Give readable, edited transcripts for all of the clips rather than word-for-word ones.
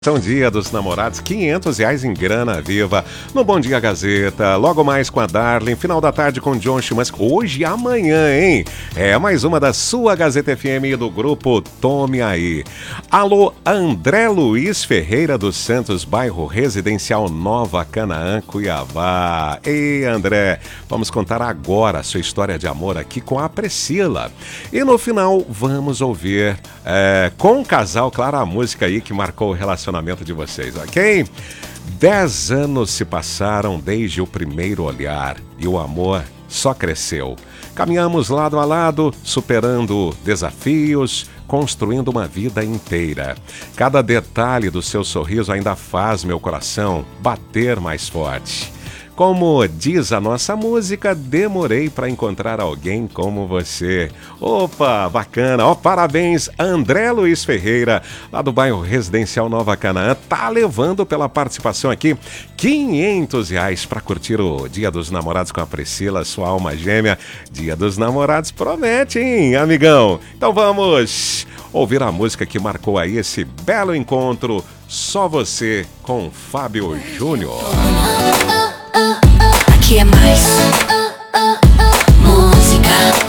São Dia dos Namorados, R$ 500 em grana viva, no Bom Dia Gazeta, logo mais com a Darlene, final da tarde com John Chimasco, hoje e amanhã, hein? É mais uma da sua Gazeta FM e do grupo Tome Aí. Alô, André Luiz Ferreira dos Santos, bairro Residencial Nova Canaã, Cuiabá. Ei, André, vamos contar agora a sua história de amor aqui com a Priscila. E no final vamos ouvir com o casal, claro, a música aí que marcou o relacionamento de vocês, ok? 10 anos se passaram desde o primeiro olhar e o amor só cresceu. Caminhamos lado a lado, superando desafios, construindo uma vida inteira. Cada detalhe do seu sorriso ainda faz meu coração bater mais forte. Como diz a nossa música, demorei para encontrar alguém como você. Opa, bacana. Ó, parabéns, André Luiz Ferreira, lá do bairro Residencial Nova Canaã, tá levando pela participação aqui R$ 500 para curtir o Dia dos Namorados com a Priscila, sua alma gêmea. Dia dos Namorados promete, hein, amigão? Então vamos ouvir a música que marcou aí esse belo encontro, Só Você, com Fábio Júnior. Aqui é mais música.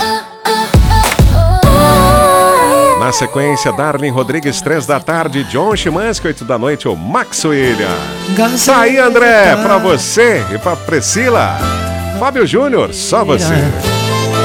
Na sequência, Darlene Rodrigues, 3 da tarde, John Chimasco, 8 da noite, o Max William. Tá aí, André, pra você e pra Priscila. Fábio Júnior, Só Você.